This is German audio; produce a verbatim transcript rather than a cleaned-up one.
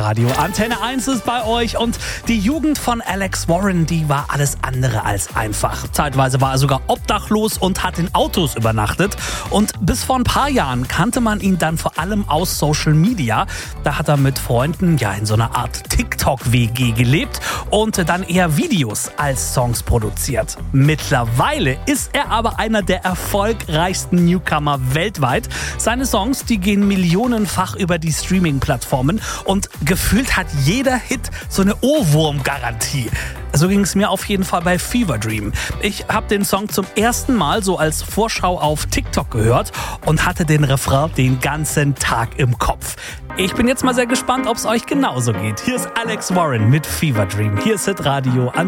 Hitradio. Antenne eins ist bei euch und die Jugend von Alex Warren, die war alles andere als einfach. Zeitweise war er sogar obdachlos und hat in Autos übernachtet. Und bis vor ein paar Jahren kannte man ihn dann vor allem aus Social Media. Da hat er mit Freunden ja in so einer Art TikTok-W G gelebt und dann eher Videos als Songs produziert. Mittlerweile ist er aber einer der erfolgreichsten Newcomer weltweit. Seine Songs, die gehen millionenfach über die Streaming-Plattformen und gefühlt hat jeder Hit so eine Ohrwurm-Garantie. So ging es mir auf jeden Fall bei Fever Dream. Ich habe den Song zum ersten Mal so als Vorschau auf TikTok gehört und hatte den Refrain den ganzen Tag im Kopf. Ich bin jetzt mal sehr gespannt, ob es euch genauso geht. Hier ist Alex Warren mit Fever Dream. Hier ist Hitradio.